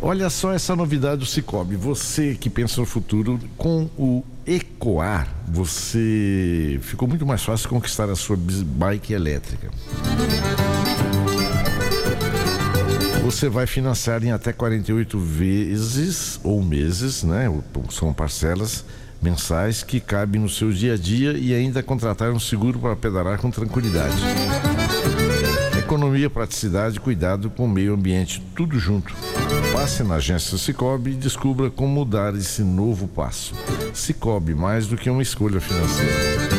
Olha só essa novidade do Sicoob. Você que pensa no futuro, com o Ecoar, você ficou muito mais fácil conquistar a sua bike elétrica. Você vai financiar em até 48 vezes ou meses, né? São parcelas mensais que cabem no seu dia a dia e ainda contratar um seguro para pedalar com tranquilidade. Economia, praticidade, cuidado com o meio ambiente, tudo junto. Passe na agência Sicoob e descubra como dar esse novo passo. Sicoob, mais do que uma escolha financeira.